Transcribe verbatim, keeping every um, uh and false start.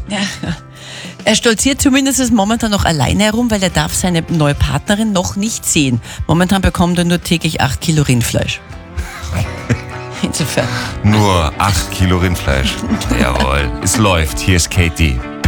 Ja. Er stolziert zumindest momentan noch alleine herum, weil er darf seine neue Partnerin noch nicht sehen. Momentan bekommt er nur täglich acht Kilo Rindfleisch. Insofern. Nur acht Kilo Rindfleisch. Jawohl, es läuft. Hier ist Katie.